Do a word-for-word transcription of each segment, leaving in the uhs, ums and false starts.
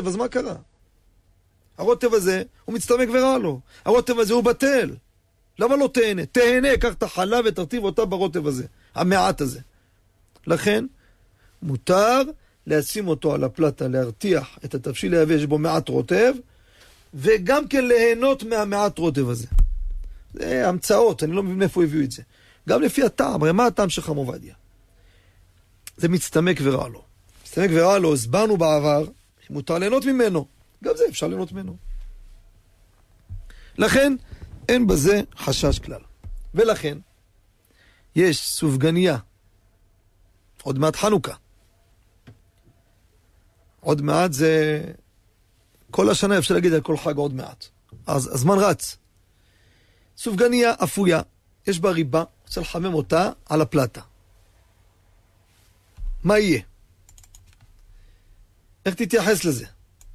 רוטב, אז מה קרה? הרוטב הזה הוא מצטמק ורע לו. הרוטב הזה הוא בטל. למה לא תהנה? תהנה, קח את החלה ותרטיב אותה ברוטב הזה, המעט הזה. לכן, מותר לשים אותו על הפלטה, להרתיח את התבשיל היבש בו מעט רוטב, וגם כן ליהנות מהמעט רוטב הזה. זה המצאות, אני לא מבין מאיפה הביאו את זה. גם לפי הטעם, הרי מה הטעם של חם עובדיה? זה מצטמק ורע לו. מצטמק ורע לו, הסברנו בעבר, מותר ליהנות ממנו. גם זה אפשר ליהנות ממנו. לכן, אין בזה חשש כלל. ולכן, יש סופגניה, עוד מעט חנוכה. עוד מעט זה, כל השנה אפשר להגיד על כל חג עוד מעט. אז הזמן רץ. סופגניה אפויה, יש בה ריבה, רוצה לחמם אותה על הפלטה. מה יהיה? איך תתייחס לזה?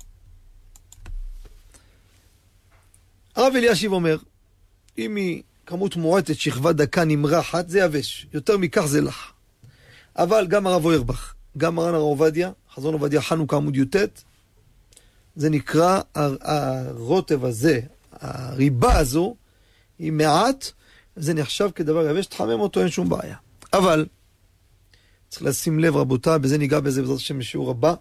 הרב אלישיב אומר, אם היא כמות מועטת, שכבה דקה נמרחת, זה יבש. יותר מכך זה לח. אבל גם הרב אוירבך, גם מרן הרב עובדיה, חזון עובדיה חנוכה עמוד י"ט, זה נקרא, הרוטב הזה, הריבה הזו, היא מעט, זה נחשב כדבר יבש, תחמם אותו, אין שום בעיה. אבל, צריך לשים לב רבותיי, בזה ניגע בזה בעזרת השם בשיעור הבא,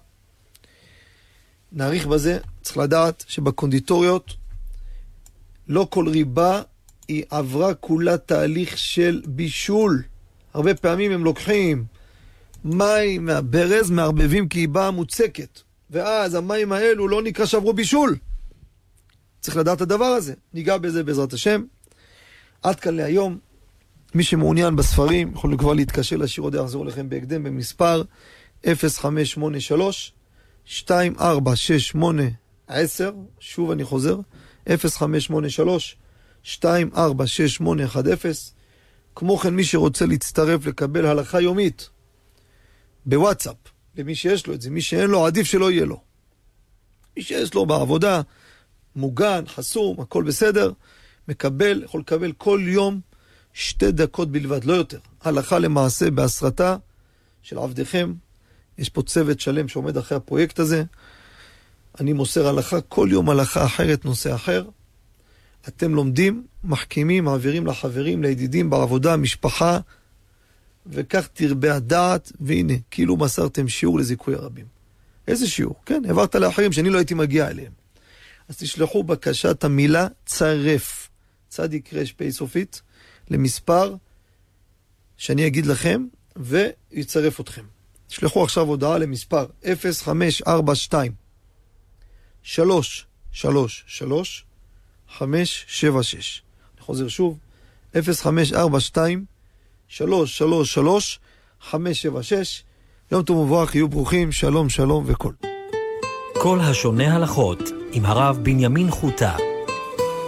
נעריך בזה, צריך לדעת שבקונדיטוריות, לא כל ריבה היא עברה כולה תהליך של בישול. הרבה פעמים הם לוקחים מים מהברז, מערבבים כי היא באה מוצקת. ואז המים האלו לא נקרא שעברו בישול. צריך לדעת את הדבר הזה. ניגע בזה בעזרת השם. עד כאן להיום. מי שמעוניין בספרים, יכול כבר להתקשר לשיר עוד יחזור לכם בהקדם במספר אפס חמש שמונה שלוש שתיים ארבע שש שמונה עשר. שוב אני חוזר. אפס חמש שמונה שלוש שתיים ארבע שש שמונה אחת אפס. כמו כן מי שרוצה להצטרף לקבל הלכה יומית בוואטסאפ, למי שיש לו את זה, מי שאין לו עדיף שלא יהיה לו. מי שיש לו בעבודה, מוגן, חסום, הכל בסדר, מקבל, יכול לקבל כל יום שתי דקות בלבד, לא יותר. הלכה למעשה בהסרטה של עבדיכם. יש פה צוות שלם שעומד אחרי הפרויקט הזה. אני מוסר הלכה, כל יום הלכה אחרת, נושא אחר. אתם לומדים, מחכימים, מעבירים לחברים, לידידים בעבודה, משפחה, וכך תרבה הדעת, והנה, כאילו מסרתם שיעור לזיכוי הרבים. איזה שיעור? כן, העברת לאחרים שאני לא הייתי מגיע אליהם. אז תשלחו בקשת המילה צרף, צדיק רש פי סופית, למספר שאני אגיד לכם, ויצרף אתכם. תשלחו עכשיו הודעה למספר אפס חמש ארבע שתיים שלוש שלוש שלוש חמש שבע שש. אני חוזר שוב, אפס חמש ארבע שתיים שלוש שלוש שלוש חמש שבע שש. יום טוב ומבורך, יהיו ברוכים, שלום שלום וכל. כל השונה הלכות עם הרב בנימין חוטה.